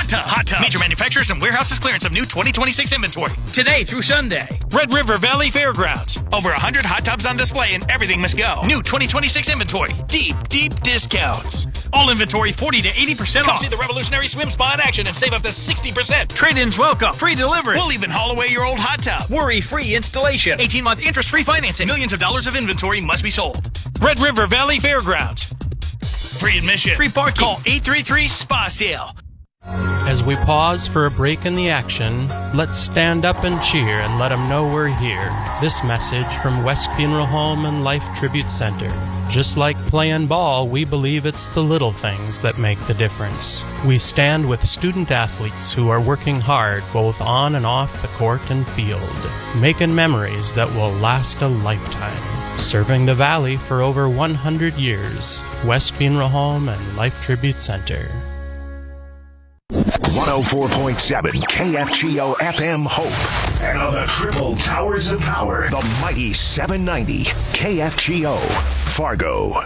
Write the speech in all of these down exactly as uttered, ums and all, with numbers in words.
Hot Tub. Hot Tub. Major manufacturers and warehouses clearance of new twenty twenty-six inventory. Today through Sunday. Red River Valley Fairgrounds. Over one hundred hot tubs on display and everything must go. New twenty twenty-six inventory. Deep, deep discounts. All inventory forty to eighty percent off. See the revolutionary swim spa in action and save up to sixty percent. Trade-ins welcome. Free delivery. We'll even haul away your old hot tub. Worry-free installation. eighteen-month interest-free financing. Millions of dollars of inventory must be sold. Red River Valley Fairgrounds. Free admission. Free parking. Call eight three three S P A Sale. As we pause for a break in the action, let's stand up and cheer and let them know we're here. This message from West Funeral Home and Life Tribute Center. Just like playing ball, we believe it's the little things that make the difference. We stand with student athletes who are working hard both on and off the court and field, making memories that will last a lifetime. Serving the Valley for over one hundred years. West Funeral Home and Life Tribute Center. one oh four point seven K F G O F M Hope. And on the triple towers of power, the mighty seven ninety K F G O Fargo.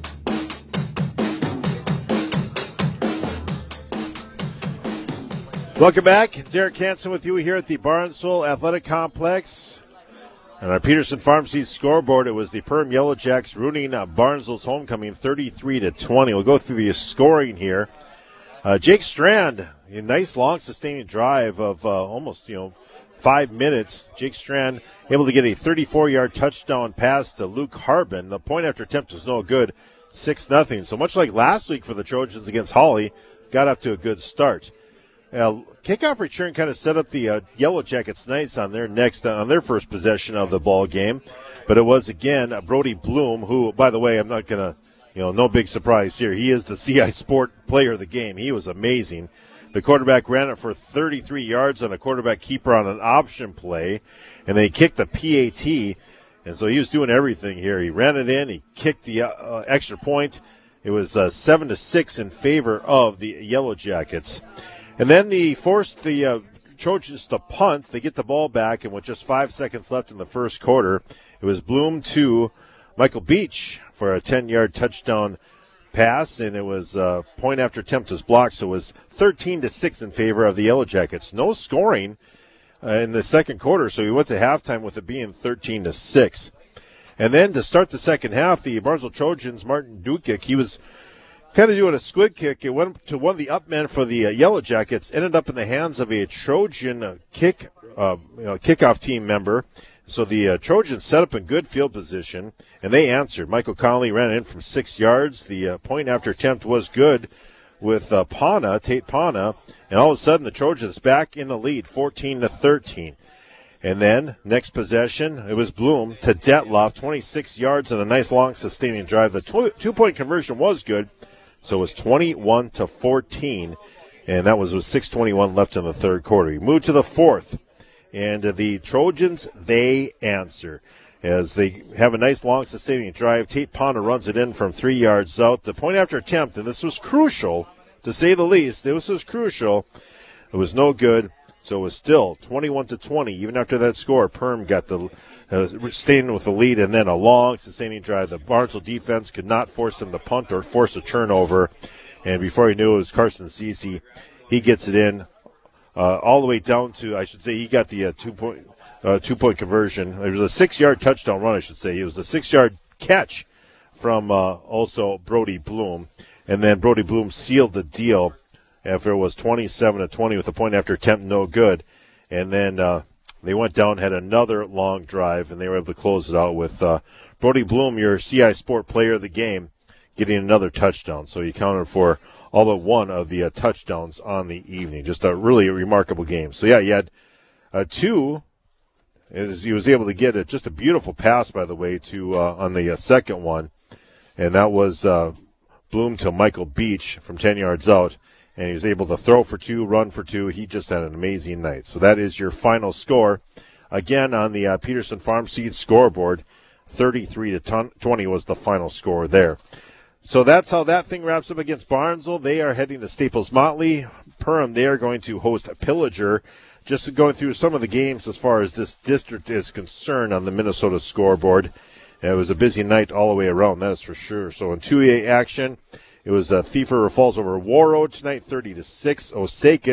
Welcome back. Derek Hansen with you here at the Barnesville Athletic Complex. And our Peterson Farm Seeds scoreboard, it was the Perham Yellow Jacks ruining uh, Barnesville's homecoming thirty-three to twenty. We'll go through the scoring here. Uh, Jake Strand, a nice long sustaining drive of uh, almost, you know, five minutes. Jake Strand able to get a thirty-four-yard touchdown pass to Luke Harbin. The point after attempt was no good, six nothing. So much like last week for the Trojans against Hawley, got up to a good start. Uh, kickoff return kind of set up the uh, Yellow Jackets nice on their next, uh, on their first possession of the ball game. But it was, again, uh, Brody Bloom, who, by the way, I'm not going to, you know, no big surprise here. He is the C I Sport player of the game. He was amazing. The quarterback ran it for thirty-three yards on a quarterback keeper on an option play, and then he kicked the P A T, and so he was doing everything here. He ran it in. He kicked the uh, extra point. It was uh, seven to six in favor of the Yellow Jackets. And then they forced the uh, Trojans to punt. They get the ball back, and with just five seconds left in the first quarter, it was Bloom to Michael Beach for a ten-yard touchdown pass, and it was uh, point after attempt was blocked, so it was thirteen to six in favor of the Yellow Jackets. No scoring uh, in the second quarter, so we went to halftime with it being thirteen to six. And then to start the second half, the Barnesville Trojans, Martin Dukic, he was kind of doing a squid kick. It went to one of the up men for the uh, Yellow Jackets, ended up in the hands of a Trojan uh, kick, uh, you know, kickoff team member. So the uh, Trojans set up in good field position, and they answered. Michael Connolly ran in from six yards. The uh, point after attempt was good with uh, Pana, Tate Pana, and all of a sudden the Trojans back in the lead, fourteen to thirteen. And then next possession, it was Bloom to Detloff, twenty-six yards and a nice long sustaining drive. The tw- two-point conversion was good, so it was twenty-one to fourteen, and that was with six twenty-one left in the third quarter. We moved to the fourth. And uh, the Trojans, they answer as they have a nice long sustaining drive. Tate Pana runs it in from three yards out. The point after attempt, and this was crucial, to say the least. This was crucial. It was no good, so it was still twenty-one to twenty. Even after that score, Perm got the uh, staying with the lead, and then a long sustaining drive. The Barnesville defense could not force them to punt or force a turnover. And before he knew it, was Carson Cece. He gets it in. Uh, all the way down to, I should say, he got the uh, two-point uh, two-point conversion. It was a six-yard touchdown run, I should say. It was a six-yard catch from uh, also Brody Bloom. And then Brody Bloom sealed the deal after it was twenty-seven to twenty with a point after attempt, no good. And then uh, they went down, had another long drive, and they were able to close it out with uh, Brody Bloom, your C I Sport player of the game, getting another touchdown. So he counted for all but one of the uh, touchdowns on the evening. Just a really remarkable game. So, yeah, he had uh, two. As he was able to get it, just a beautiful pass, by the way, to uh, on the uh, second one. And that was uh, Bloom to Michael Beach from ten yards out. And he was able to throw for two, run for two. He just had an amazing night. So that is your final score. Again, on the uh, Peterson Farm Seeds scoreboard, thirty-three to twenty was the final score there. So that's how that thing wraps up against Barnesville. They are heading to Staples Motley. Perham, they are going to host Pillager. Just going through some of the games as far as this district is concerned on the Minnesota scoreboard. And it was a busy night all the way around, that is for sure. So in two A action, it was uh, Thief River Falls over Warroad tonight, thirty to six. Osaka